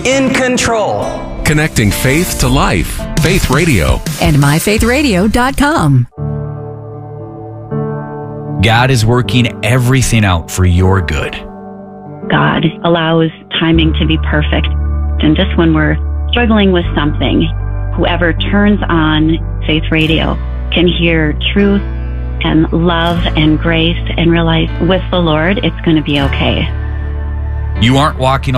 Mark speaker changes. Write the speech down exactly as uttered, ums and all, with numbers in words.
Speaker 1: in control.
Speaker 2: Connecting faith to life. Faith Radio.
Speaker 3: And my faith radio dot com.
Speaker 4: God is working everything out for your good.
Speaker 5: God allows timing to be perfect. And just when we're struggling with something, whoever turns on Faith Radio can hear truth and love and grace and realize with the Lord, it's going to be okay.
Speaker 4: You aren't walking